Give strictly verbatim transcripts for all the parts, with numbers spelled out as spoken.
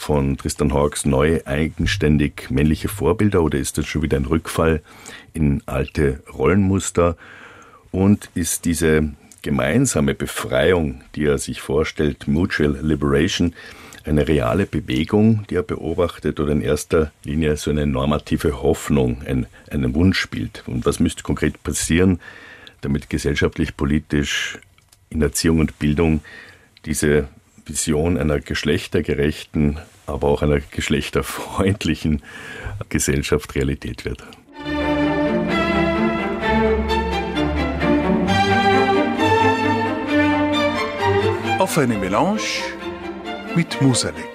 von Tristan Hawks neue, eigenständig männliche Vorbilder oder ist das schon wieder ein Rückfall in alte Rollenmuster? Und ist diese gemeinsame Befreiung, die er sich vorstellt, Mutual Liberation, eine reale Bewegung, die er beobachtet, oder in erster Linie so eine normative Hoffnung, ein, ein Wunschbild? Und was müsste konkret passieren, damit gesellschaftlich, politisch, in Erziehung und Bildung diese Vision einer geschlechtergerechten, aber auch einer geschlechterfreundlichen Gesellschaft Realität wird? Auf eine Melange mit Musalek.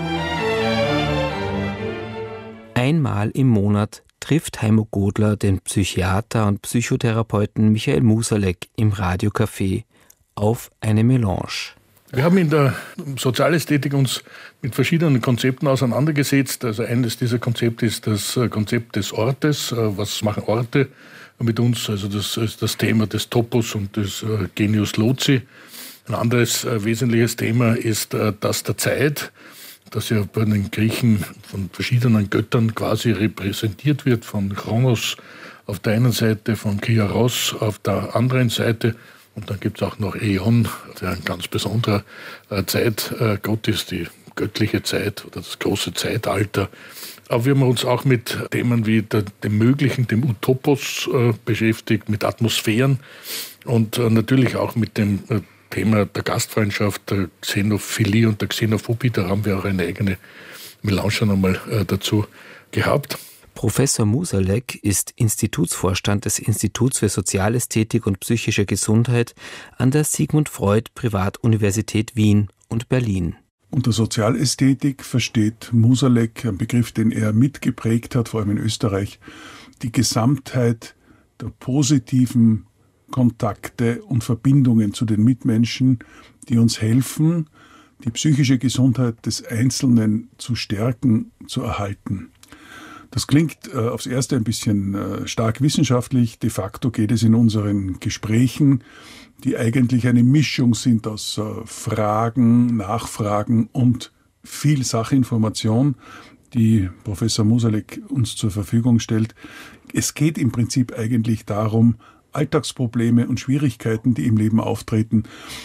Einmal im Monat trifft Heimo Godler den Psychiater und Psychotherapeuten Michael Musalek im Radiocafé auf eine Melange. Wir haben in der Sozialästhetik uns mit verschiedenen Konzepten auseinandergesetzt. Also eines dieser Konzepte ist das Konzept des Ortes. Was machen Orte mit uns? Also das ist das Thema des Topos und des Genius Loci. Ein anderes äh, wesentliches Thema ist äh, das der Zeit, das ja bei den Griechen von verschiedenen Göttern quasi repräsentiert wird, von Chronos auf der einen Seite, von Kairos auf der anderen Seite. Und dann gibt es auch noch Äon, der ein ganz besonderer äh, Zeitgott äh, ist, die göttliche Zeit oder das große Zeitalter. Aber wir haben uns auch mit Themen wie der, dem Möglichen, dem Utopos äh, beschäftigt, mit Atmosphären und äh, natürlich auch mit dem äh, Thema der Gastfreundschaft, der Xenophilie und der Xenophobie. Da haben wir auch eine eigene Melange schon einmal äh, dazu gehabt. Professor Musalek ist Institutsvorstand des Instituts für Sozialästhetik und psychische Gesundheit an der Sigmund Freud Privatuniversität Wien und Berlin. Unter Sozialästhetik versteht Musalek, ein Begriff, den er mitgeprägt hat, vor allem in Österreich, die Gesamtheit der positiven Kontakte und Verbindungen zu den Mitmenschen, die uns helfen, die psychische Gesundheit des Einzelnen zu stärken, zu erhalten. Das klingt äh, aufs Erste ein bisschen äh, stark wissenschaftlich. De facto geht es in unseren Gesprächen, die eigentlich eine Mischung sind aus äh, Fragen, Nachfragen und viel Sachinformation, die Professor Musalek uns zur Verfügung stellt. Es geht im Prinzip eigentlich darum, Alltagsprobleme und Schwierigkeiten, die im Leben auftreten,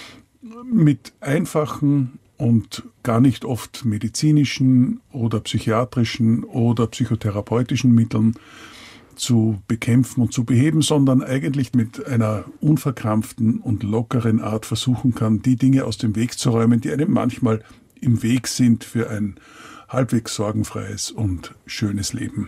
mit einfachen und gar nicht oft medizinischen oder psychiatrischen oder psychotherapeutischen Mitteln zu bekämpfen und zu beheben, sondern eigentlich mit einer unverkrampften und lockeren Art versuchen kann, die Dinge aus dem Weg zu räumen, die einem manchmal im Weg sind für ein halbwegs sorgenfreies und schönes Leben.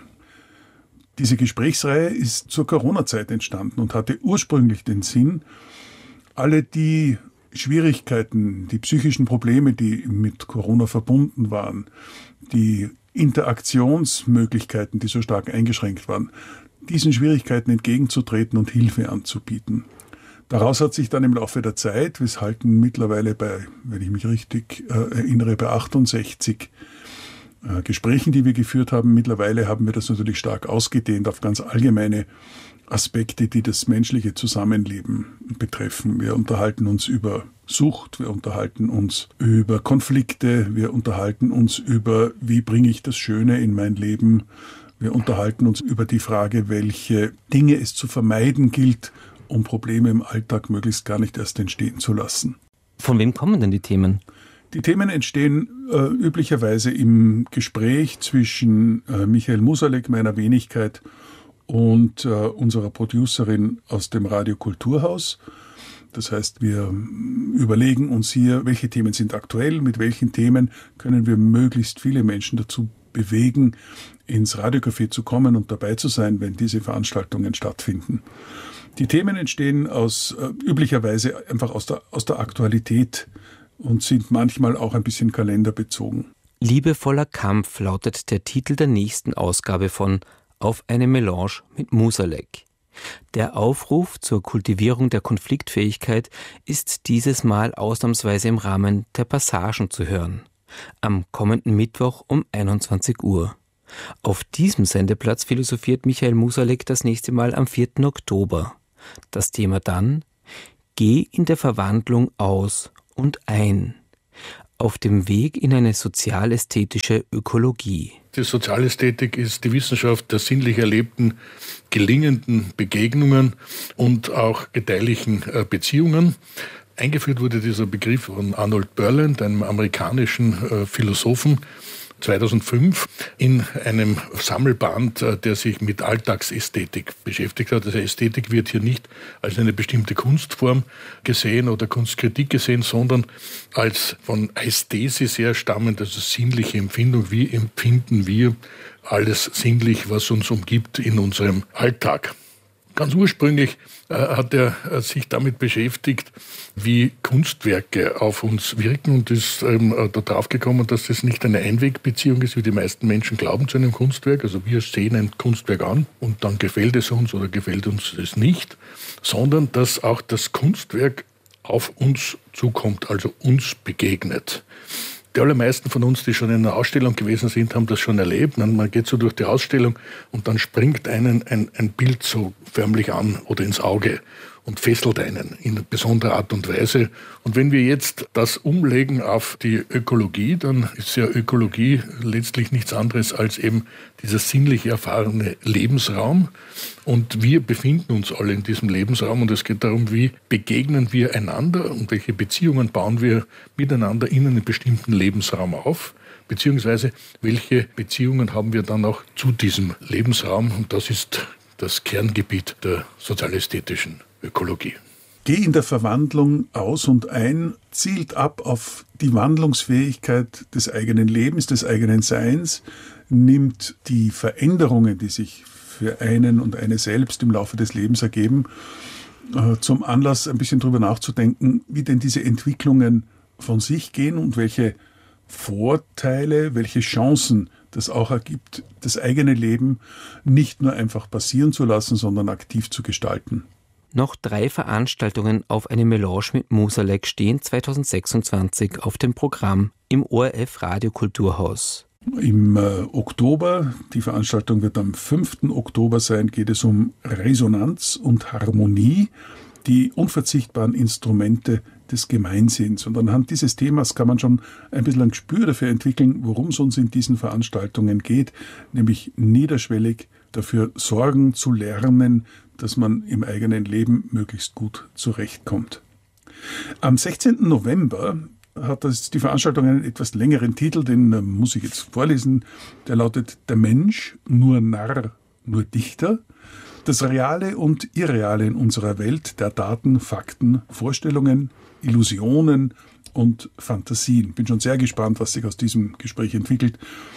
Diese Gesprächsreihe ist zur Corona-Zeit entstanden und hatte ursprünglich den Sinn, alle die Schwierigkeiten, die psychischen Probleme, die mit Corona verbunden waren, die Interaktionsmöglichkeiten, die so stark eingeschränkt waren, diesen Schwierigkeiten entgegenzutreten und Hilfe anzubieten. Daraus hat sich dann im Laufe der Zeit, wir halten mittlerweile bei, wenn ich mich richtig äh, erinnere, bei achtundsechzig Gesprächen, die wir geführt haben. Mittlerweile haben wir das natürlich stark ausgedehnt auf ganz allgemeine Aspekte, die das menschliche Zusammenleben betreffen. Wir unterhalten uns über Sucht, wir unterhalten uns über Konflikte, wir unterhalten uns über, wie bringe ich das Schöne in mein Leben. Wir unterhalten uns über die Frage, welche Dinge es zu vermeiden gilt, um Probleme im Alltag möglichst gar nicht erst entstehen zu lassen. Von wem kommen denn die Themen? Die Themen entstehen äh, üblicherweise im Gespräch zwischen äh, Michael Musalek, meiner Wenigkeit, und äh, unserer Producerin aus dem Radio Kulturhaus. Das heißt, wir überlegen uns hier, welche Themen sind aktuell, mit welchen Themen können wir möglichst viele Menschen dazu bewegen, ins Radiocafé zu kommen und dabei zu sein, wenn diese Veranstaltungen stattfinden. Die Themen entstehen aus äh, üblicherweise einfach aus der, aus der Aktualität und sind manchmal auch ein bisschen kalenderbezogen. Liebevoller Kampf lautet der Titel der nächsten Ausgabe von Auf eine Melange mit Musalek. Der Aufruf zur Kultivierung der Konfliktfähigkeit ist dieses Mal ausnahmsweise im Rahmen der Passagen zu hören. Am kommenden Mittwoch um einundzwanzig Uhr. Auf diesem Sendeplatz philosophiert Michael Musalek das nächste Mal am vierten Oktober. Das Thema dann: Geh in der Verwandlung aus und ein. auf dem Weg in eine sozialästhetische Ökologie. Die Sozialästhetik ist die Wissenschaft der sinnlich erlebten, gelingenden Begegnungen und auch gedeihlichen Beziehungen. Eingeführt wurde dieser Begriff von Arnold Berland, einem amerikanischen Philosophen, zweitausendfünf in einem Sammelband, der sich mit Alltagsästhetik beschäftigt hat. Also Ästhetik wird hier nicht als eine bestimmte Kunstform gesehen oder Kunstkritik gesehen, sondern als von Ästhesis herstammend, also sinnliche Empfindung. Wie empfinden wir alles sinnlich, was uns umgibt in unserem Alltag? Ganz ursprünglich äh, hat er äh, sich damit beschäftigt, wie Kunstwerke auf uns wirken und ist ähm, äh, darauf gekommen, dass das nicht eine Einwegbeziehung ist, wie die meisten Menschen glauben zu einem Kunstwerk. Also wir sehen ein Kunstwerk an und dann gefällt es uns oder gefällt uns es nicht, sondern dass auch das Kunstwerk auf uns zukommt, also uns begegnet. Die allermeisten von uns, die schon in einer Ausstellung gewesen sind, haben das schon erlebt. Man geht so durch die Ausstellung und dann springt einen ein, ein Bild so förmlich an oder ins Auge und fesselt einen in besonderer Art und Weise. Und wenn wir jetzt das umlegen auf die Ökologie, dann ist ja Ökologie letztlich nichts anderes als eben dieser sinnlich erfahrene Lebensraum. Und wir befinden uns alle in diesem Lebensraum und es geht darum, wie begegnen wir einander und welche Beziehungen bauen wir miteinander in einem bestimmten Lebensraum auf, beziehungsweise welche Beziehungen haben wir dann auch zu diesem Lebensraum. Und das ist das Kerngebiet der sozialästhetischen Ökologie. Geh in der Verwandlung aus und ein, zielt ab auf die Wandlungsfähigkeit des eigenen Lebens, des eigenen Seins, nimmt die Veränderungen, die sich für einen und eine selbst im Laufe des Lebens ergeben, zum Anlass, ein bisschen drüber nachzudenken, wie denn diese Entwicklungen von sich gehen und welche Vorteile, welche Chancen das auch ergibt, das eigene Leben nicht nur einfach passieren zu lassen, sondern aktiv zu gestalten. Noch drei Veranstaltungen auf eine Melange mit Musalek stehen zweitausendsechsundzwanzig auf dem Programm im O R F Radiokulturhaus. Im äh, Oktober, die Veranstaltung wird am fünften Oktober sein, geht es um Resonanz und Harmonie, die unverzichtbaren Instrumente des Gemeinsinns. Und anhand dieses Themas kann man schon ein bisschen ein Gespür dafür entwickeln, worum es uns in diesen Veranstaltungen geht, nämlich niederschwellig dafür sorgen zu lernen, dass man im eigenen Leben möglichst gut zurechtkommt. Am sechzehnten November hat das die Veranstaltung einen etwas längeren Titel, den äh, muss ich jetzt vorlesen. Der lautet Der Mensch, nur Narr, nur Dichter. Das Reale und Irreale in unserer Welt der Daten, Fakten, Vorstellungen, Illusionen und Fantasien. Bin schon sehr gespannt, was sich aus diesem Gespräch entwickelt.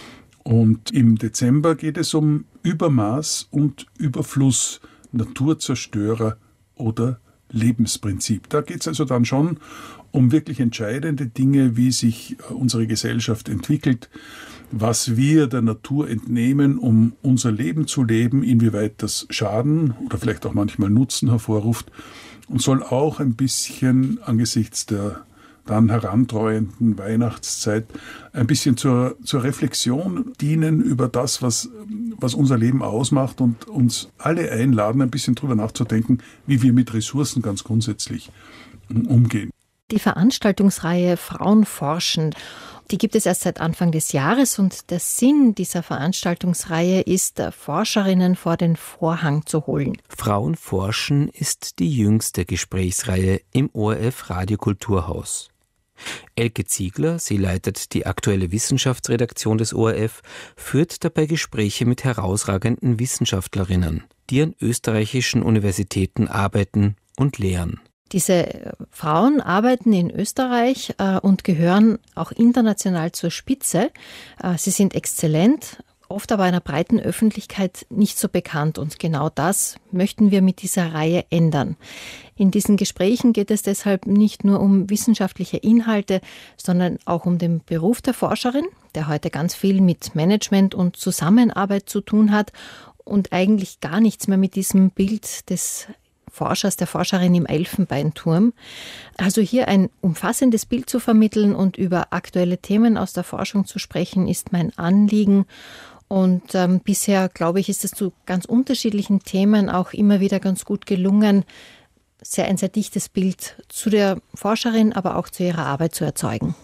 Und im Dezember geht es um Übermaß und Überfluss, Naturzerstörer oder Lebensprinzip. Da geht es also dann schon um wirklich entscheidende Dinge, wie sich unsere Gesellschaft entwickelt, was wir der Natur entnehmen, um unser Leben zu leben, inwieweit das Schaden oder vielleicht auch manchmal Nutzen hervorruft und soll auch ein bisschen angesichts der dann herantreuenden Weihnachtszeit ein bisschen zur, zur Reflexion dienen über das, was, was unser Leben ausmacht und uns alle einladen, ein bisschen drüber nachzudenken, wie wir mit Ressourcen ganz grundsätzlich umgehen. Die Veranstaltungsreihe Frauen forschen, die gibt es erst seit Anfang des Jahres und der Sinn dieser Veranstaltungsreihe ist, Forscherinnen vor den Vorhang zu holen. Frauen forschen ist die jüngste Gesprächsreihe im O R F Radiokulturhaus. Elke Ziegler, sie leitet die aktuelle Wissenschaftsredaktion des O R F, führt dabei Gespräche mit herausragenden Wissenschaftlerinnen, die an österreichischen Universitäten arbeiten und lehren. Diese Frauen arbeiten in Österreich äh, und gehören auch international zur Spitze. Äh, sie sind exzellent, oft aber einer breiten Öffentlichkeit nicht so bekannt. Und genau das möchten wir mit dieser Reihe ändern. In diesen Gesprächen geht es deshalb nicht nur um wissenschaftliche Inhalte, sondern auch um den Beruf der Forscherin, der heute ganz viel mit Management und Zusammenarbeit zu tun hat und eigentlich gar nichts mehr mit diesem Bild des Forschers, der Forscherin im Elfenbeinturm. Also hier ein umfassendes Bild zu vermitteln und über aktuelle Themen aus der Forschung zu sprechen, ist mein Anliegen. Und ähm, bisher, glaube ich, ist es zu ganz unterschiedlichen Themen auch immer wieder ganz gut gelungen, sehr ein sehr dichtes Bild zu der Forscherin, aber auch zu ihrer Arbeit zu erzeugen.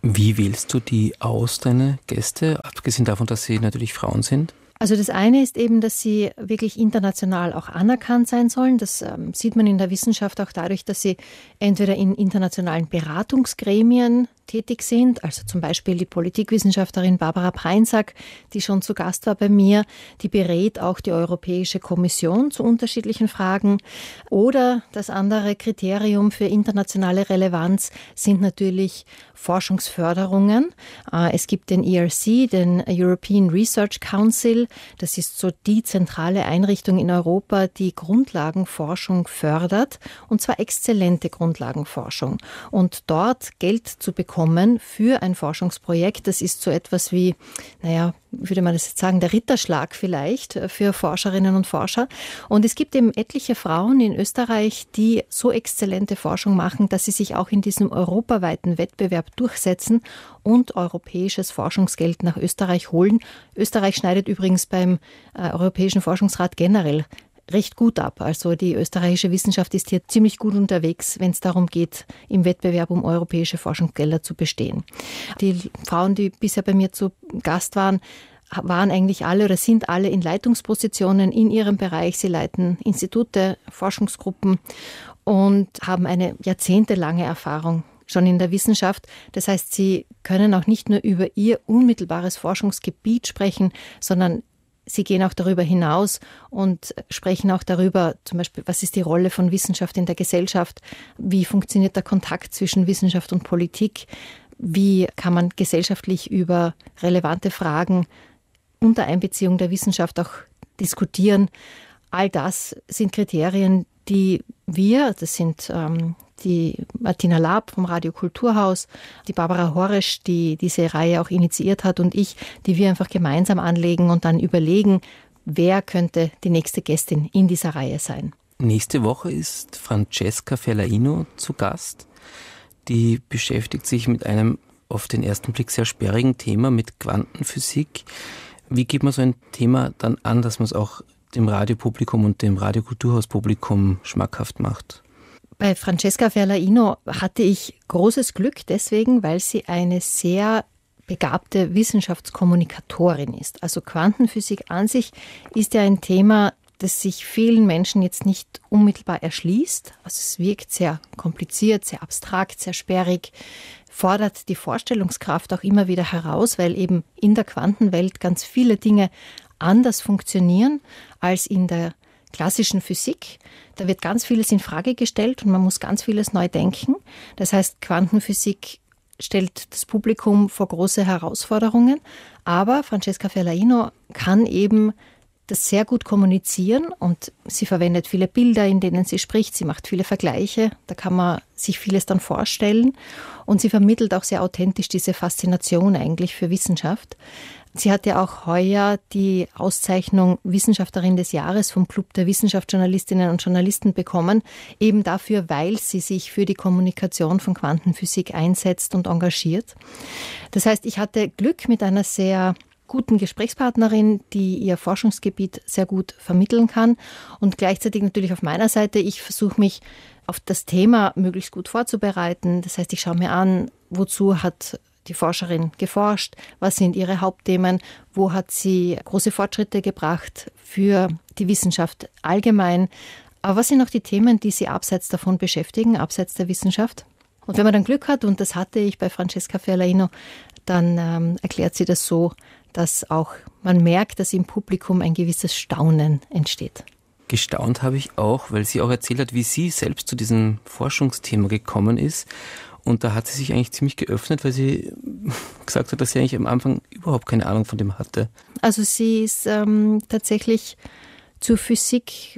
Wie wählst du die aus, deine Gäste, abgesehen davon, dass sie natürlich Frauen sind? Also das eine ist eben, dass sie wirklich international auch anerkannt sein sollen. Das ähm, sieht man in der Wissenschaft auch dadurch, dass sie entweder in internationalen Beratungsgremien tätig sind, also zum Beispiel die Politikwissenschaftlerin Barbara Preinsack, die schon zu Gast war bei mir, die berät auch die Europäische Kommission zu unterschiedlichen Fragen. Oder das andere Kriterium für internationale Relevanz sind natürlich Forschungsförderungen. Es gibt den E R C, den European Research Council. Das ist so die zentrale Einrichtung in Europa, die Grundlagenforschung fördert, und zwar exzellente Grundlagenforschung. Und dort Geld zu bekommen für ein Forschungsprojekt, das ist so etwas wie, naja, würde man das jetzt sagen, der Ritterschlag vielleicht für Forscherinnen und Forscher. Und es gibt eben etliche Frauen in Österreich, die so exzellente Forschung machen, dass sie sich auch in diesem europaweiten Wettbewerb durchsetzen und europäisches Forschungsgeld nach Österreich holen. Österreich schneidet übrigens beim äh, Europäischen Forschungsrat generell recht gut ab. Also die österreichische Wissenschaft ist hier ziemlich gut unterwegs, wenn es darum geht, im Wettbewerb um europäische Forschungsgelder zu bestehen. Die Frauen, die bisher bei mir zu Gast waren, waren eigentlich alle oder sind alle in Leitungspositionen in ihrem Bereich. Sie leiten Institute, Forschungsgruppen und haben eine jahrzehntelange Erfahrung schon in der Wissenschaft. Das heißt, sie können auch nicht nur über ihr unmittelbares Forschungsgebiet sprechen, sondern sie gehen auch darüber hinaus und sprechen auch darüber, zum Beispiel, was ist die Rolle von Wissenschaft in der Gesellschaft, wie funktioniert der Kontakt zwischen Wissenschaft und Politik, wie kann man gesellschaftlich über relevante Fragen unter Einbeziehung der Wissenschaft auch diskutieren. All das sind Kriterien, die wir, das sind ähm, die Martina Laab vom Radio Kulturhaus, die Barbara Horesch, die diese Reihe auch initiiert hat, und ich, die wir einfach gemeinsam anlegen und dann überlegen, wer könnte die nächste Gästin in dieser Reihe sein. Nächste Woche ist Francesca Ferlaino zu Gast. Die beschäftigt sich mit einem auf den ersten Blick sehr sperrigen Thema, mit Quantenphysik. Wie geht man so ein Thema dann an, dass man es auch dem Radiopublikum und dem Radio-Kulturhaus-Publikum schmackhaft macht? Bei Francesca Ferlaino hatte ich großes Glück deswegen, weil sie eine sehr begabte Wissenschaftskommunikatorin ist. Also Quantenphysik an sich ist ja ein Thema, das sich vielen Menschen jetzt nicht unmittelbar erschließt. Also es wirkt sehr kompliziert, sehr abstrakt, sehr sperrig, fordert die Vorstellungskraft auch immer wieder heraus, weil eben in der Quantenwelt ganz viele Dinge anders funktionieren als in der klassischen Physik. Da wird ganz vieles in Frage gestellt und man muss ganz vieles neu denken. Das heißt, Quantenphysik stellt das Publikum vor große Herausforderungen. Aber Francesca Ferlaino kann eben das sehr gut kommunizieren und sie verwendet viele Bilder, in denen sie spricht. Sie macht viele Vergleiche. Da kann man sich vieles dann vorstellen. Und sie vermittelt auch sehr authentisch diese Faszination eigentlich für Wissenschaft. Sie hat ja auch heuer die Auszeichnung Wissenschaftlerin des Jahres vom Club der Wissenschaftsjournalistinnen und Journalisten bekommen, eben dafür, weil sie sich für die Kommunikation von Quantenphysik einsetzt und engagiert. Das heißt, ich hatte Glück mit einer sehr guten Gesprächspartnerin, die ihr Forschungsgebiet sehr gut vermitteln kann, und gleichzeitig natürlich auf meiner Seite, ich versuche mich auf das Thema möglichst gut vorzubereiten. Das heißt, ich schaue mir an, wozu hat die Forscherin geforscht, was sind ihre Hauptthemen, wo hat sie große Fortschritte gebracht für die Wissenschaft allgemein, aber was sind auch die Themen, die sie abseits davon beschäftigen, abseits der Wissenschaft. Und wenn man dann Glück hat, und das hatte ich bei Francesca Ferlaino, dann ähm, erklärt sie das so, dass auch man merkt, dass im Publikum ein gewisses Staunen entsteht. Gestaunt habe ich auch, weil sie auch erzählt hat, wie sie selbst zu diesem Forschungsthema gekommen ist. Und da hat sie sich eigentlich ziemlich geöffnet, weil sie gesagt hat, dass sie eigentlich am Anfang überhaupt keine Ahnung von dem hatte. Also sie ist ähm, tatsächlich zur Physik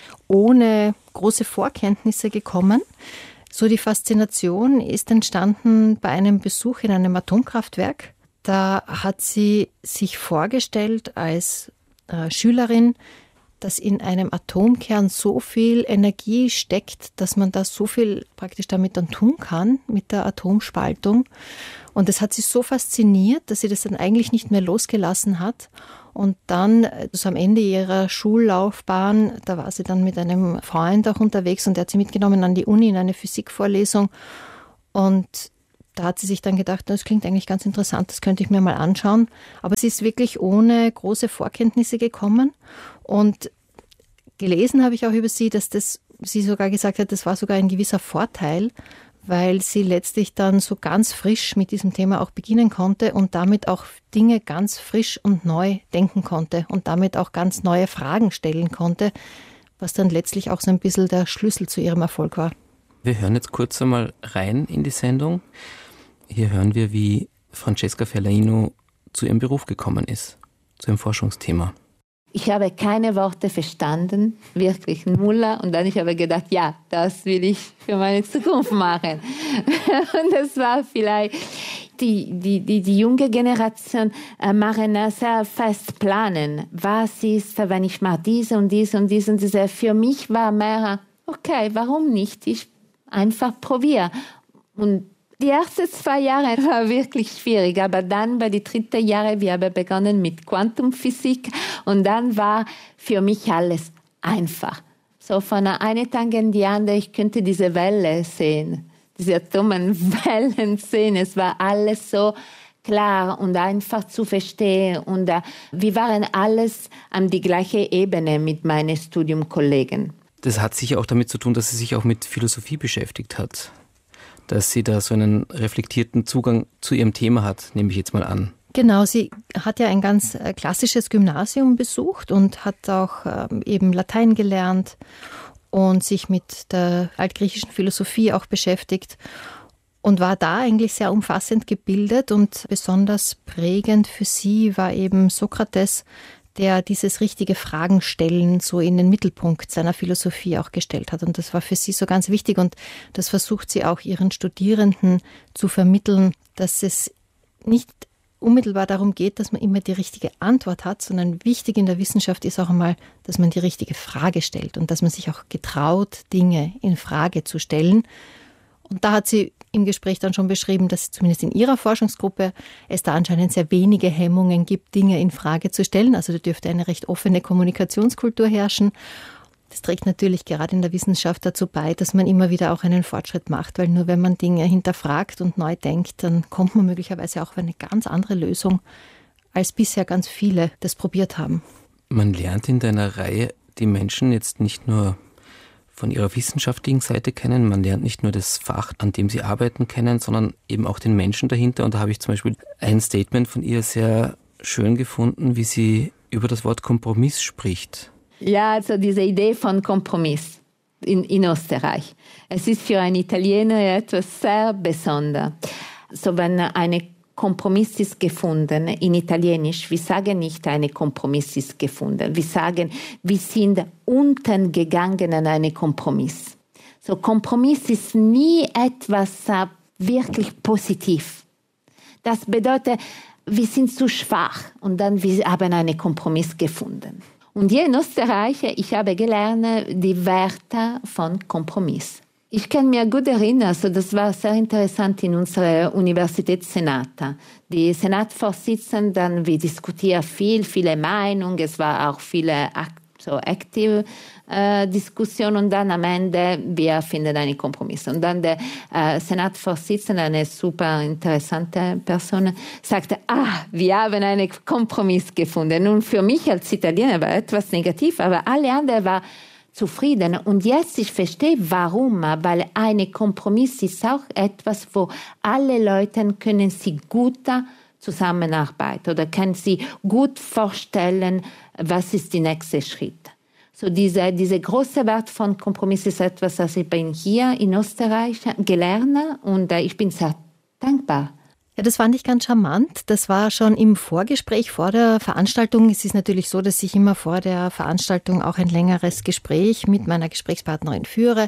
ohne große Vorkenntnisse gekommen. So die Faszination ist entstanden bei einem Besuch in einem Atomkraftwerk. Da hat sie sich vorgestellt als äh, Schülerin, dass in einem Atomkern so viel Energie steckt, dass man da so viel praktisch damit dann tun kann, mit der Atomspaltung. Und das hat sie so fasziniert, dass sie das dann eigentlich nicht mehr losgelassen hat. Und dann, also am Ende ihrer Schullaufbahn, da war sie dann mit einem Freund auch unterwegs und der hat sie mitgenommen an die Uni in eine Physikvorlesung. Und da hat sie sich dann gedacht, das klingt eigentlich ganz interessant, das könnte ich mir mal anschauen. Aber sie ist wirklich ohne große Vorkenntnisse gekommen. Und gelesen habe ich auch über sie, dass das, sie sogar gesagt hat, das war sogar ein gewisser Vorteil, weil sie letztlich dann so ganz frisch mit diesem Thema auch beginnen konnte und damit auch Dinge ganz frisch und neu denken konnte und damit auch ganz neue Fragen stellen konnte, was dann letztlich auch so ein bisschen der Schlüssel zu ihrem Erfolg war. Wir hören jetzt kurz einmal rein in die Sendung. Hier hören wir, wie Francesca Ferlaino zu ihrem Beruf gekommen ist, zu ihrem Forschungsthema. Ich habe keine Worte verstanden, wirklich null. Und dann ich habe gedacht, ja, das will ich für meine Zukunft machen. Und das war vielleicht, die, die, die, die junge Generation äh, machen sehr fest planen. Was ist, wenn ich mache diese und diese und diese und diese. Für mich war mehr, okay, warum nicht? Ich einfach probiere. Und die ersten zwei Jahre war wirklich schwierig, aber dann bei die dritten Jahre, wir haben begonnen mit Quantumphysik und dann war für mich alles einfach. So von einem Tag in die andere, ich könnte diese Welle sehen, diese Atomenwellen sehen. Es war alles so klar und einfach zu verstehen und uh, wir waren alles an die gleiche Ebene mit meinen Studiumkollegen. Das hat sicher auch damit zu tun, dass sie sich auch mit Philosophie beschäftigt hat. Dass sie da so einen reflektierten Zugang zu ihrem Thema hat, nehme ich jetzt mal an. Genau, sie hat ja ein ganz klassisches Gymnasium besucht und hat auch ähm, eben Latein gelernt und sich mit der altgriechischen Philosophie auch beschäftigt und war da eigentlich sehr umfassend gebildet und besonders prägend für sie war eben Sokrates, der dieses richtige Fragenstellen so in den Mittelpunkt seiner Philosophie auch gestellt hat. Und das war für sie so ganz wichtig. Und das versucht sie auch ihren Studierenden zu vermitteln, dass es nicht unmittelbar darum geht, dass man immer die richtige Antwort hat, sondern wichtig in der Wissenschaft ist auch einmal, dass man die richtige Frage stellt und dass man sich auch getraut, Dinge in Frage zu stellen. Und da hat sie im Gespräch dann schon beschrieben, dass zumindest in ihrer Forschungsgruppe es da anscheinend sehr wenige Hemmungen gibt, Dinge in Frage zu stellen. Also da dürfte eine recht offene Kommunikationskultur herrschen. Das trägt natürlich gerade in der Wissenschaft dazu bei, dass man immer wieder auch einen Fortschritt macht, weil nur wenn man Dinge hinterfragt und neu denkt, dann kommt man möglicherweise auch auf eine ganz andere Lösung, als bisher ganz viele das probiert haben. Man lernt in deiner Reihe die Menschen jetzt nicht nur von ihrer wissenschaftlichen Seite kennen. Man lernt nicht nur das Fach, an dem sie arbeiten, kennen, sondern eben auch den Menschen dahinter. Und da habe ich zum Beispiel ein Statement von ihr sehr schön gefunden, wie sie über das Wort Kompromiss spricht. Ja, also diese Idee von Kompromiss in, in Österreich. Es ist für einen Italiener etwas sehr Besonderes. So, wenn eine Kompromiss ist gefunden, in Italienisch, wir sagen nicht, eine Kompromiss ist gefunden. Wir sagen, wir sind unten gegangen an einen Kompromiss. So, Kompromiss ist nie etwas uh, wirklich positiv. Das bedeutet, wir sind zu schwach und dann wir haben einen Kompromiss gefunden. Und hier in Österreich, ich habe gelernt, die Werte von Kompromiss. Ich kann mir gut erinnern, also das war sehr interessant in unserer Universitätssenat. Die Senatsvorsitzenden, wir diskutieren viel, viele Meinungen, es war auch viele so aktive äh, Diskussionen und dann am Ende, wir finden einen Kompromiss. Und dann der äh, Senatsvorsitzende, eine super interessante Person, sagte, ah, wir haben einen Kompromiss gefunden. Und für mich als Italiener war etwas negativ, aber alle anderen waren zufrieden. Und jetzt, ich verstehe, warum, weil ein Kompromiss ist auch etwas, wo alle Leute können sie gut zusammenarbeiten oder können sie gut vorstellen, was ist der nächste Schritt. So diese, diese große Wert von Kompromiss ist etwas, das ich bin hier in Österreich gelernt und ich bin sehr dankbar. Ja, das fand ich ganz charmant. Das war schon im Vorgespräch vor der Veranstaltung. Es ist natürlich so, dass ich immer vor der Veranstaltung auch ein längeres Gespräch mit meiner Gesprächspartnerin führe,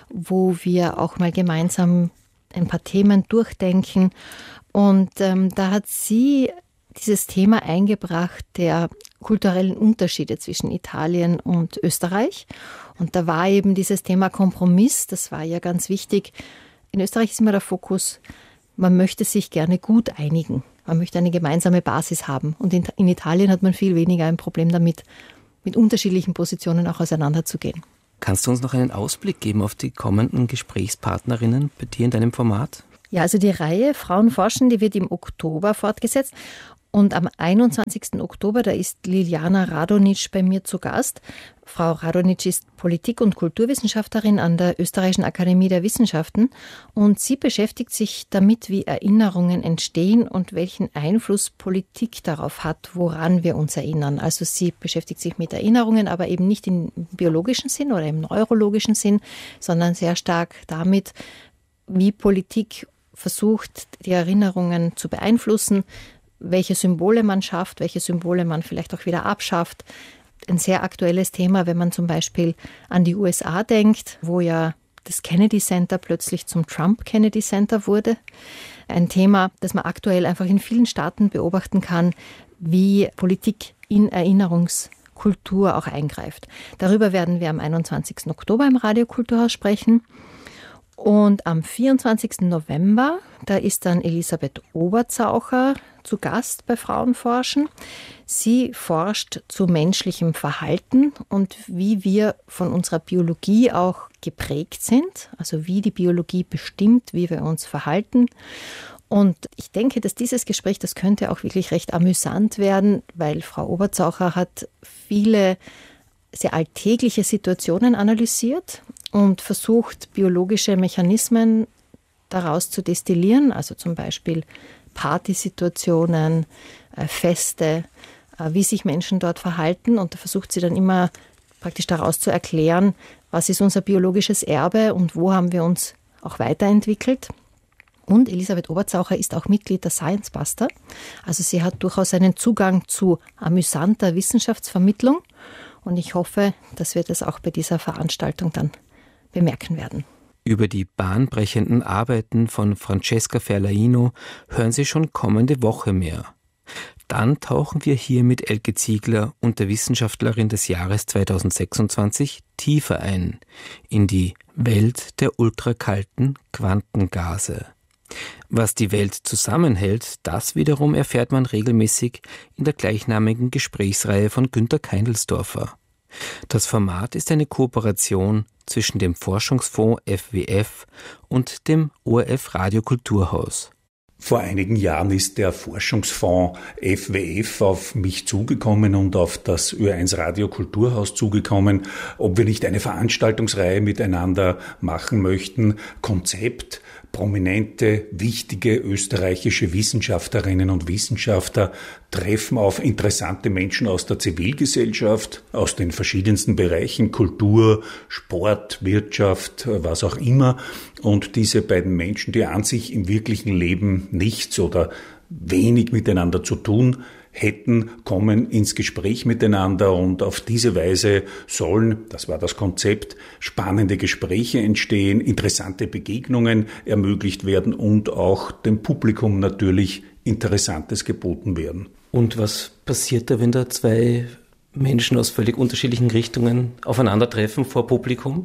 wo wir auch mal gemeinsam ein paar Themen durchdenken. Und ähm, da hat sie dieses Thema eingebracht der kulturellen Unterschiede zwischen Italien und Österreich. Und da war eben dieses Thema Kompromiss, das war ja ganz wichtig. In Österreich ist immer der Fokus, man möchte sich gerne gut einigen. Man möchte eine gemeinsame Basis haben. Und in, in Italien hat man viel weniger ein Problem damit, mit unterschiedlichen Positionen auch auseinanderzugehen. Kannst du uns noch einen Ausblick geben auf die kommenden Gesprächspartnerinnen bei dir in deinem Format? Ja, also die Reihe Frauen forschen, die wird im Oktober fortgesetzt. Und am einundzwanzigsten Oktober, da ist Liliana Radonitsch bei mir zu Gast. Frau Radonitsch ist Politik- und Kulturwissenschaftlerin an der Österreichischen Akademie der Wissenschaften und sie beschäftigt sich damit, wie Erinnerungen entstehen und welchen Einfluss Politik darauf hat, woran wir uns erinnern. Also sie beschäftigt sich mit Erinnerungen, aber eben nicht im biologischen Sinn oder im neurologischen Sinn, sondern sehr stark damit, wie Politik versucht, die Erinnerungen zu beeinflussen, welche Symbole man schafft, welche Symbole man vielleicht auch wieder abschafft. Ein sehr aktuelles Thema, wenn man zum Beispiel an die U S A denkt, wo ja das Kennedy Center plötzlich zum Trump Kennedy Center wurde. Ein Thema, das man aktuell einfach in vielen Staaten beobachten kann, wie Politik in Erinnerungskultur auch eingreift. Darüber werden wir am einundzwanzigsten Oktober im Radiokulturhaus sprechen. Und am vierundzwanzigsten November, da ist dann Elisabeth Oberzaucher zu Gast bei Frauenforschen. Sie forscht zu menschlichem Verhalten und wie wir von unserer Biologie auch geprägt sind, also wie die Biologie bestimmt, wie wir uns verhalten. Und ich denke, dass dieses Gespräch, das könnte auch wirklich recht amüsant werden, weil Frau Oberzaucher hat viele sehr alltägliche Situationen analysiert und versucht, biologische Mechanismen daraus zu destillieren, also zum Beispiel Partysituationen, äh, Feste, äh, wie sich Menschen dort verhalten. Und da versucht sie dann immer praktisch daraus zu erklären, was ist unser biologisches Erbe und wo haben wir uns auch weiterentwickelt. Und Elisabeth Oberzaucher ist auch Mitglied der Science Buster. Also sie hat durchaus einen Zugang zu amüsanter Wissenschaftsvermittlung. Und ich hoffe, dass wir das auch bei dieser Veranstaltung dann bemerken werden. Über die bahnbrechenden Arbeiten von Francesca Ferlaino hören Sie schon kommende Woche mehr. Dann tauchen wir hier mit Elke Ziegler und der Wissenschaftlerin des Jahres zweitausendsechsundzwanzig tiefer ein in die Welt der ultrakalten Quantengase. Was die Welt zusammenhält, das wiederum erfährt man regelmäßig in der gleichnamigen Gesprächsreihe von Günter Keindelsdorfer. Das Format ist eine Kooperation zwischen dem Forschungsfonds F W F und dem O R F Radiokulturhaus. Vor einigen Jahren ist der Forschungsfonds F W F auf mich zugekommen und auf das Ö eins Radiokulturhaus zugekommen, ob wir nicht eine Veranstaltungsreihe miteinander machen möchten. Konzept: prominente, wichtige österreichische Wissenschaftlerinnen und Wissenschaftler treffen auf interessante Menschen aus der Zivilgesellschaft, aus den verschiedensten Bereichen, Kultur, Sport, Wirtschaft, was auch immer. Und diese beiden Menschen, die an sich im wirklichen Leben nichts oder wenig miteinander zu tun hätten, kommen ins Gespräch miteinander und auf diese Weise sollen, das war das Konzept, spannende Gespräche entstehen, interessante Begegnungen ermöglicht werden und auch dem Publikum natürlich Interessantes geboten werden. Und was passiert da, wenn da zwei Menschen aus völlig unterschiedlichen Richtungen aufeinandertreffen vor Publikum?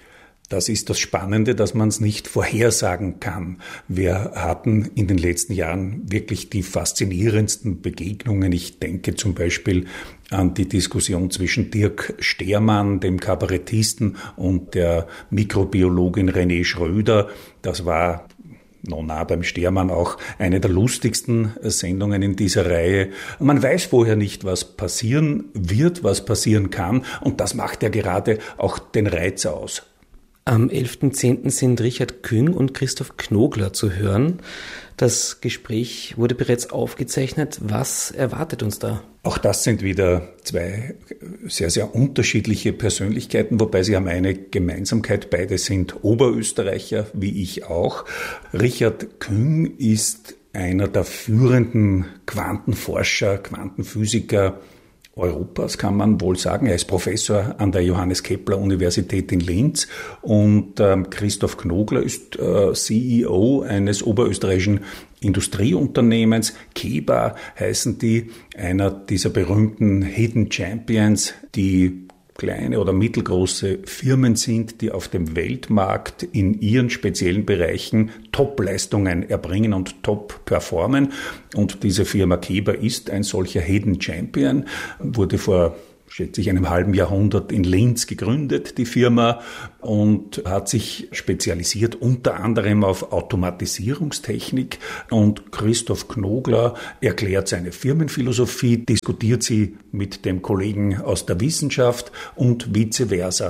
Das ist das Spannende, dass man es nicht vorhersagen kann. Wir hatten in den letzten Jahren wirklich die faszinierendsten Begegnungen. Ich denke zum Beispiel an die Diskussion zwischen Dirk Stermann, dem Kabarettisten, und der Mikrobiologin René Schröder. Das war noch nah beim Stermann auch eine der lustigsten Sendungen in dieser Reihe. Man weiß vorher nicht, was passieren wird, was passieren kann. Und das macht ja gerade auch den Reiz aus. Am elften zehnten sind Richard Küng und Christoph Knogler zu hören. Das Gespräch wurde bereits aufgezeichnet. Was erwartet uns da? Auch das sind wieder zwei sehr, sehr unterschiedliche Persönlichkeiten, wobei sie haben eine Gemeinsamkeit. Beide sind Oberösterreicher, wie ich auch. Richard Küng ist einer der führenden Quantenforscher, Quantenphysiker Europas, kann man wohl sagen. Er ist Professor an der Johannes Kepler Universität in Linz und ähm, Christoph Knogler ist äh, C E O eines oberösterreichischen Industrieunternehmens. Keba heißen die, einer dieser berühmten Hidden Champions, die kleine oder mittelgroße Firmen sind, die auf dem Weltmarkt in ihren speziellen Bereichen Top-Leistungen erbringen und top performen. Und diese Firma Keba ist ein solcher Hidden Champion, wurde vor schätze ich, einem halben Jahrhundert in Linz gegründet, die Firma, und hat sich spezialisiert unter anderem auf Automatisierungstechnik. Und Christoph Knogler erklärt seine Firmenphilosophie, diskutiert sie mit dem Kollegen aus der Wissenschaft und vice versa.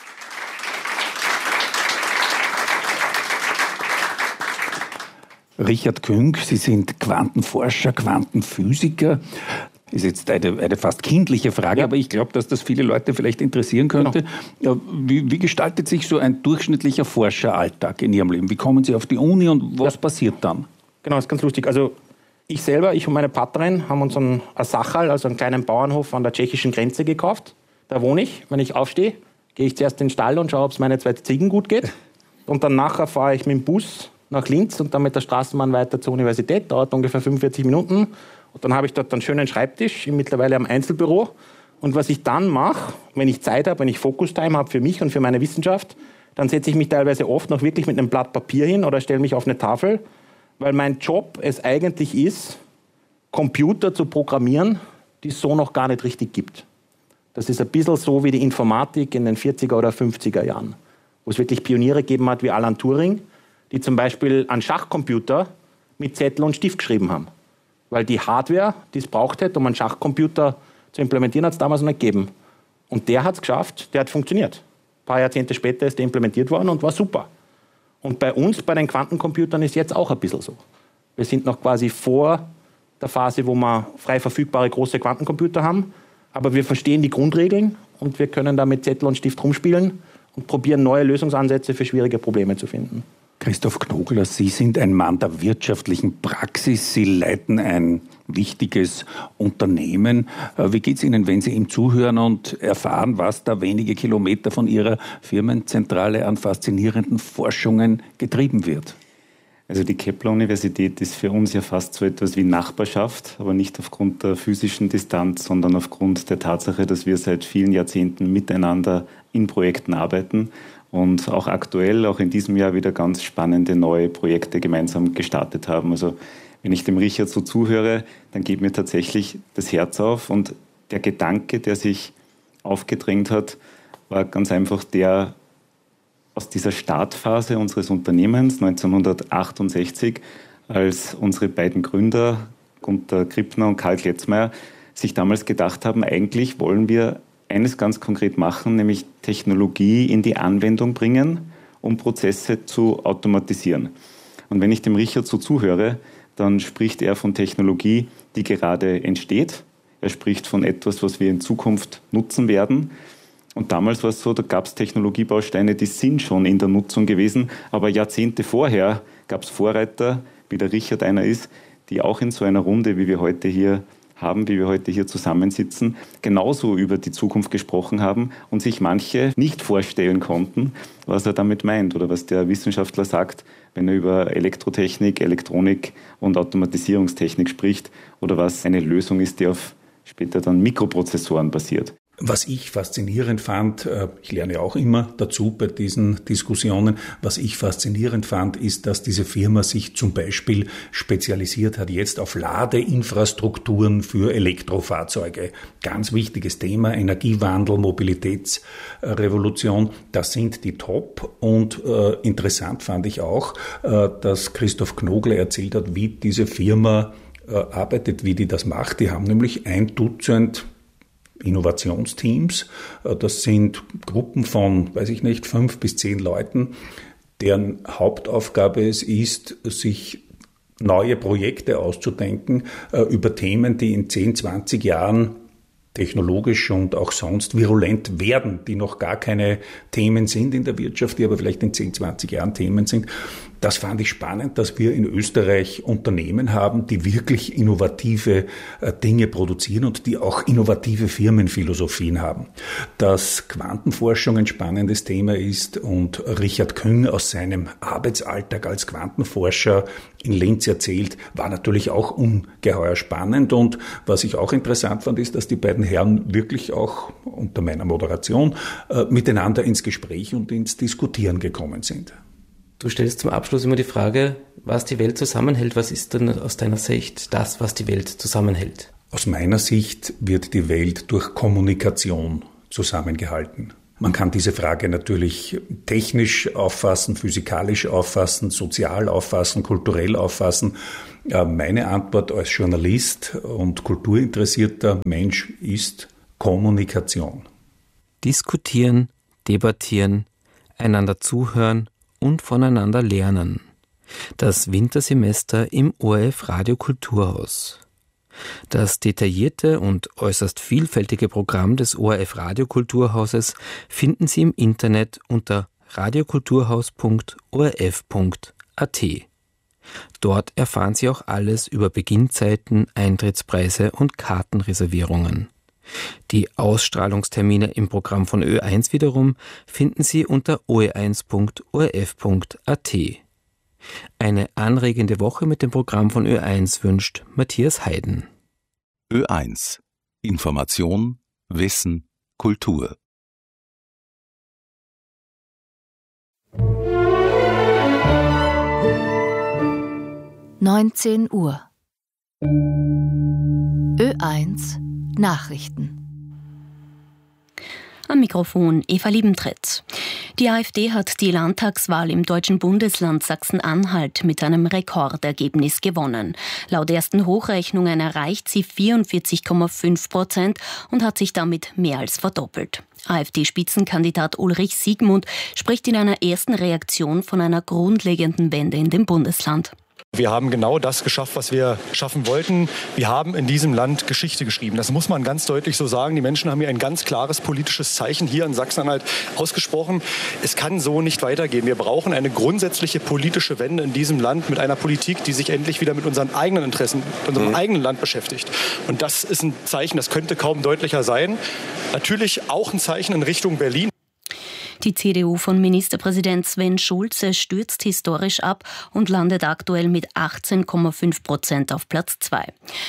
Richard Küng, Sie sind Quantenforscher, Quantenphysiker. Ist jetzt eine, eine fast kindliche Frage, ja. Aber ich glaube, dass das viele Leute vielleicht interessieren könnte. Genau. Wie, wie gestaltet sich so ein durchschnittlicher Forscheralltag in Ihrem Leben? Wie kommen Sie auf die Uni und was ja. passiert dann? Genau, das ist ganz lustig. Also ich selber, ich und meine Partnerin haben uns einen Sachal, also einen kleinen Bauernhof an der tschechischen Grenze gekauft. Da wohne ich. Wenn ich aufstehe, gehe ich zuerst in den Stall und schaue, ob es meine zwei Ziegen gut geht. Und dann nachher fahre ich mit dem Bus nach Linz und dann mit der Straßenbahn weiter zur Universität. Dauert ungefähr fünfundvierzig Minuten. Und dann habe ich dort einen schönen Schreibtisch, mittlerweile am Einzelbüro. Und was ich dann mache, wenn ich Zeit habe, wenn ich Focus-Time habe für mich und für meine Wissenschaft, dann setze ich mich teilweise oft noch wirklich mit einem Blatt Papier hin oder stelle mich auf eine Tafel, weil mein Job es eigentlich ist, Computer zu programmieren, die es so noch gar nicht richtig gibt. Das ist ein bisschen so wie die Informatik in den vierziger oder fünfziger Jahren, wo es wirklich Pioniere gegeben hat wie Alan Turing, die zum Beispiel an Schachcomputer mit Zettel und Stift geschrieben haben. Weil die Hardware, die es braucht hätte, um einen Schachcomputer zu implementieren, hat es damals noch nicht gegeben. Und der hat es geschafft, der hat funktioniert. Ein paar Jahrzehnte später ist der implementiert worden und war super. Und bei uns, bei den Quantencomputern, ist jetzt auch ein bisschen so. Wir sind noch quasi vor der Phase, wo wir frei verfügbare große Quantencomputer haben, aber wir verstehen die Grundregeln und wir können da mit Zettel und Stift rumspielen und probieren, neue Lösungsansätze für schwierige Probleme zu finden. Christoph Knogler, Sie sind ein Mann der wirtschaftlichen Praxis. Sie leiten ein wichtiges Unternehmen. Wie geht es Ihnen, wenn Sie ihm zuhören und erfahren, was da wenige Kilometer von Ihrer Firmenzentrale an faszinierenden Forschungen getrieben wird? Also die Kepler-Universität ist für uns ja fast so etwas wie Nachbarschaft, aber nicht aufgrund der physischen Distanz, sondern aufgrund der Tatsache, dass wir seit vielen Jahrzehnten miteinander in Projekten arbeiten und auch aktuell, auch in diesem Jahr wieder ganz spannende neue Projekte gemeinsam gestartet haben. Also wenn ich dem Richard so zuhöre, dann geht mir tatsächlich das Herz auf und der Gedanke, der sich aufgedrängt hat, war ganz einfach der, aus dieser Startphase unseres Unternehmens neunzehnhundertachtundsechzig, als unsere beiden Gründer, Gunter Krippner und Karl Kletzmeier, sich damals gedacht haben, eigentlich wollen wir eines ganz konkret machen, nämlich Technologie in die Anwendung bringen, um Prozesse zu automatisieren. Und wenn ich dem Richard so zuhöre, dann spricht er von Technologie, die gerade entsteht. Er spricht von etwas, was wir in Zukunft nutzen werden. Und damals war es so, da gab es Technologiebausteine, die sind schon in der Nutzung gewesen, aber Jahrzehnte vorher gab es Vorreiter, wie der Richard einer ist, die auch in so einer Runde, wie wir heute hier haben, wie wir heute hier zusammensitzen, genauso über die Zukunft gesprochen haben und sich manche nicht vorstellen konnten, was er damit meint oder was der Wissenschaftler sagt, wenn er über Elektrotechnik, Elektronik und Automatisierungstechnik spricht oder was eine Lösung ist, die auf später dann Mikroprozessoren basiert. Was ich faszinierend fand, ich lerne auch immer dazu bei diesen Diskussionen, was ich faszinierend fand, ist, dass diese Firma sich zum Beispiel spezialisiert hat jetzt auf Ladeinfrastrukturen für Elektrofahrzeuge. Ganz wichtiges Thema, Energiewandel, Mobilitätsrevolution, das sind die Top. Und äh, interessant fand ich auch, äh, dass Christoph Knogler erzählt hat, wie diese Firma äh, arbeitet, wie die das macht. Die haben nämlich ein Dutzend Innovationsteams. Das sind Gruppen von, weiß ich nicht, fünf bis zehn Leuten, deren Hauptaufgabe es ist, sich neue Projekte auszudenken über Themen, die in zehn, zwanzig Jahren technologisch und auch sonst virulent werden, die noch gar keine Themen sind in der Wirtschaft, die aber vielleicht in zehn, zwanzig Jahren Themen sind. Das fand ich spannend, dass wir in Österreich Unternehmen haben, die wirklich innovative Dinge produzieren und die auch innovative Firmenphilosophien haben. Dass Quantenforschung ein spannendes Thema ist und Richard Küng aus seinem Arbeitsalltag als Quantenforscher in Linz erzählt, war natürlich auch ungeheuer spannend. Und was ich auch interessant fand, ist, dass die beiden Herren wirklich auch unter meiner Moderation äh, miteinander ins Gespräch und ins Diskutieren gekommen sind. Du stellst zum Abschluss immer die Frage, was die Welt zusammenhält. Was ist denn aus deiner Sicht das, was die Welt zusammenhält? Aus meiner Sicht wird die Welt durch Kommunikation zusammengehalten. Man kann diese Frage natürlich technisch auffassen, physikalisch auffassen, sozial auffassen, kulturell auffassen. Meine Antwort als Journalist und kulturinteressierter Mensch ist Kommunikation. Diskutieren, debattieren, einander zuhören und voneinander lernen. Das Wintersemester im O R F Radio Kulturhaus. Das detaillierte und äußerst vielfältige Programm des O R F Radio Kulturhauses finden Sie im Internet unter radiokulturhaus punkt o r f punkt a t. Dort erfahren Sie auch alles über Beginnzeiten, Eintrittspreise und Kartenreservierungen. Die Ausstrahlungstermine im Programm von Ö eins wiederum finden Sie unter o e eins punkt o r f punkt a t. Eine anregende Woche mit dem Programm von Ö eins wünscht Matthias Heiden. Ö eins. Information, Wissen, Kultur. neunzehn Uhr. Ö eins Nachrichten. Am Mikrofon Eva Liebentritt. Die AfD hat die Landtagswahl im deutschen Bundesland Sachsen-Anhalt mit einem Rekordergebnis gewonnen. Laut ersten Hochrechnungen erreicht sie vierundvierzig Komma fünf Prozent und hat sich damit mehr als verdoppelt. AfD-Spitzenkandidat Ulrich Siegmund spricht in einer ersten Reaktion von einer grundlegenden Wende in dem Bundesland. Wir haben genau das geschafft, was wir schaffen wollten. Wir haben in diesem Land Geschichte geschrieben. Das muss man ganz deutlich so sagen. Die Menschen haben hier ein ganz klares politisches Zeichen hier in Sachsen-Anhalt ausgesprochen. Es kann so nicht weitergehen. Wir brauchen eine grundsätzliche politische Wende in diesem Land mit einer Politik, die sich endlich wieder mit unseren eigenen Interessen, mit unserem mhm. eigenen Land beschäftigt. Und das ist ein Zeichen, das könnte kaum deutlicher sein. Natürlich auch ein Zeichen in Richtung Berlin. Die C D U von Ministerpräsident Sven Schulze stürzt historisch ab und landet aktuell mit achtzehn Komma fünf Prozent auf Platz zwei.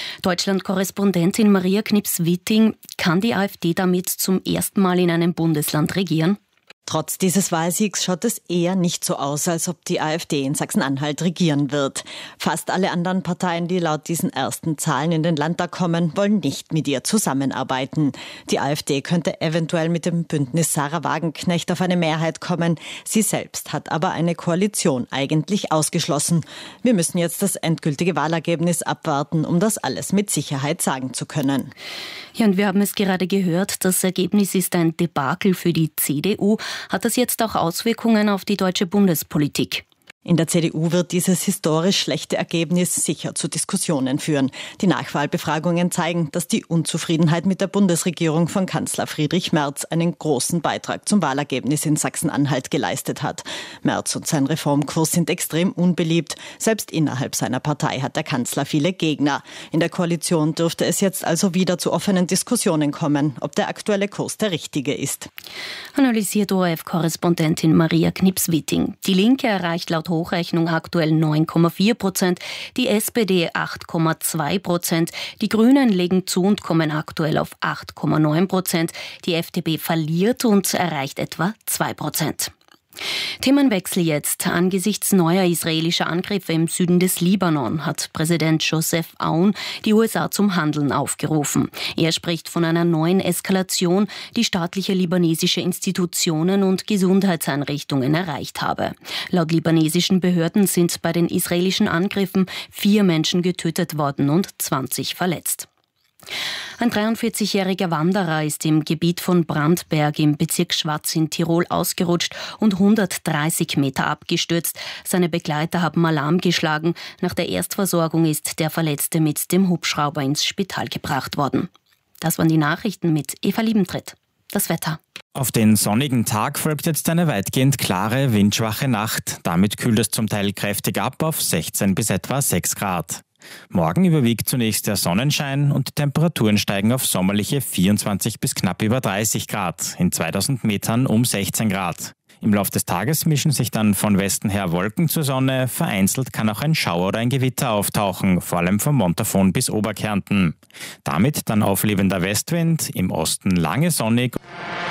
Deutschland-Korrespondentin Maria Knips-Witting: Kann die AfD damit zum ersten Mal in einem Bundesland regieren? Trotz dieses Wahlsiegs schaut es eher nicht so aus, als ob die AfD in Sachsen-Anhalt regieren wird. Fast alle anderen Parteien, die laut diesen ersten Zahlen in den Landtag kommen, wollen nicht mit ihr zusammenarbeiten. Die AfD könnte eventuell mit dem Bündnis Sarah Wagenknecht auf eine Mehrheit kommen. Sie selbst hat aber eine Koalition eigentlich ausgeschlossen. Wir müssen jetzt das endgültige Wahlergebnis abwarten, um das alles mit Sicherheit sagen zu können. Ja, und wir haben es gerade gehört, das Ergebnis ist ein Debakel für die C D U. Hat das jetzt auch Auswirkungen auf die deutsche Bundespolitik? In der C D U wird dieses historisch schlechte Ergebnis sicher zu Diskussionen führen. Die Nachwahlbefragungen zeigen, dass die Unzufriedenheit mit der Bundesregierung von Kanzler Friedrich Merz einen großen Beitrag zum Wahlergebnis in Sachsen-Anhalt geleistet hat. Merz und sein Reformkurs sind extrem unbeliebt. Selbst innerhalb seiner Partei hat der Kanzler viele Gegner. In der Koalition dürfte es jetzt also wieder zu offenen Diskussionen kommen, ob der aktuelle Kurs der richtige ist. Analysiert O R F-Korrespondentin Maria Knips-Witting. Die Linke erreicht laut Hochrechnung aktuell neun Komma vier Prozent, die S P D acht Komma zwei Prozent, die Grünen legen zu und kommen aktuell auf acht Komma neun Prozent, die F D P verliert und erreicht etwa zwei Prozent. Themenwechsel jetzt. Angesichts neuer israelischer Angriffe im Süden des Libanon hat Präsident Joseph Aoun die U S A zum Handeln aufgerufen. Er spricht von einer neuen Eskalation, die staatliche libanesische Institutionen und Gesundheitseinrichtungen erreicht habe. Laut libanesischen Behörden sind bei den israelischen Angriffen vier Menschen getötet worden und zwanzig verletzt. Ein dreiundvierzigjähriger Wanderer ist im Gebiet von Brandberg im Bezirk Schwaz in Tirol ausgerutscht und hundertdreißig Meter abgestürzt. Seine Begleiter haben Alarm geschlagen. Nach der Erstversorgung ist der Verletzte mit dem Hubschrauber ins Spital gebracht worden. Das waren die Nachrichten mit Eva Liebentritt. Das Wetter. Auf den sonnigen Tag folgt jetzt eine weitgehend klare, windschwache Nacht. Damit kühlt es zum Teil kräftig ab auf sechzehn bis etwa sechs Grad. Morgen überwiegt zunächst der Sonnenschein und die Temperaturen steigen auf sommerliche vierundzwanzig bis knapp über dreißig Grad, in zweitausend Metern um sechzehn Grad. Im Laufe des Tages mischen sich dann von Westen her Wolken zur Sonne, vereinzelt kann auch ein Schauer oder ein Gewitter auftauchen, vor allem vom Montafon bis Oberkärnten. Damit dann auflebender Westwind, im Osten lange sonnig.